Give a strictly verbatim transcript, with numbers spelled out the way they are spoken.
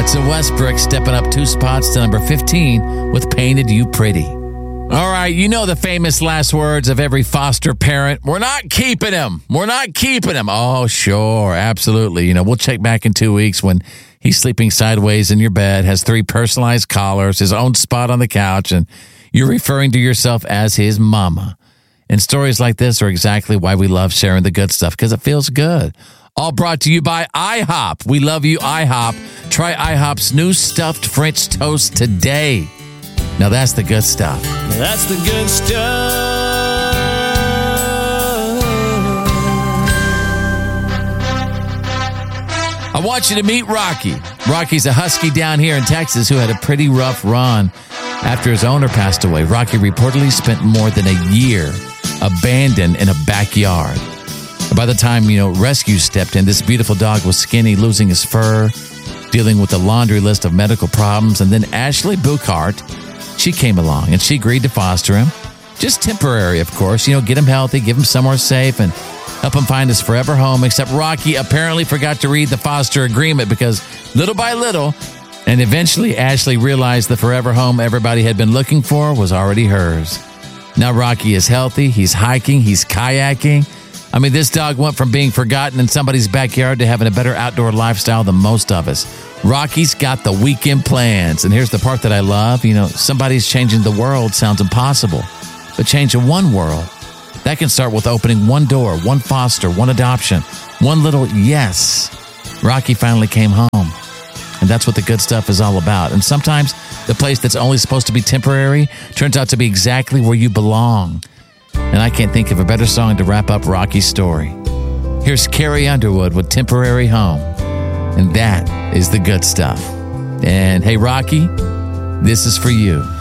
Russell Westbrook stepping up two spots to number fifteen with Painted You Pretty. All right, you know the famous last words of every foster parent. We're not keeping him. We're not keeping him. Oh, sure, absolutely. You know, we'll check back in two weeks when he's sleeping sideways in your bed, has three personalized collars, his own spot on the couch, and you're referring to yourself as his mama. And stories like this are exactly why we love sharing the good stuff, because it feels good. All brought to you by IHOP. We love you, IHOP. Try IHOP's new stuffed French toast today. Now that's the good stuff. That's the good stuff. I want you to meet Rocky. Rocky's a husky down here in Texas who had a pretty rough run. After his owner passed away, Rocky reportedly spent more than a year abandoned in a backyard. By the time, you know, rescue stepped in, this beautiful dog was skinny, losing his fur, dealing with a laundry list of medical problems. And then Ashley Buchart, she came along and she agreed to foster him. Just temporary, of course. You know, get him healthy, give him somewhere safe, and help him find his forever home. Except Rocky apparently forgot to read the foster agreement because little by little, and eventually Ashley realized the forever home everybody had been looking for was already hers. Now Rocky is healthy. He's hiking. He's kayaking. I mean, this dog went from being forgotten in somebody's backyard to having a better outdoor lifestyle than most of us. Rocky's got the weekend plans. And here's the part that I love. You know, somebody's changing the world sounds impossible. But changing one world, that can start with opening one door, one foster, one adoption, one little yes. Rocky finally came home. And that's what the good stuff is all about. And sometimes the place that's only supposed to be temporary turns out to be exactly where you belong. And I can't think of a better song to wrap up Rocky's story. Here's Carrie Underwood with Temporary Home. And that is the good stuff. And hey, Rocky, this is for you.